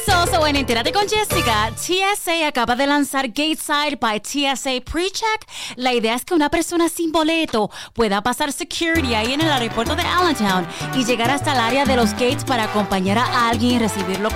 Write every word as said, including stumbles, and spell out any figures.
So, so, en Entérate con Jessica, T S A acaba de lanzar Gateside by T S A PreCheck. La idea es que una persona sin boleto pueda pasar security ahí en el aeropuerto de Allentown y llegar hasta el área de los gates para acompañar a alguien y recibirlo